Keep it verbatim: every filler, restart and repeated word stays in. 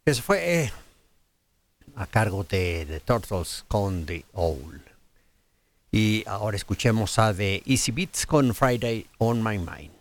Eso fue eh, a cargo de The Turtles con The Owl. Y ahora escuchemos a The Easy Beats con Friday on My Mind.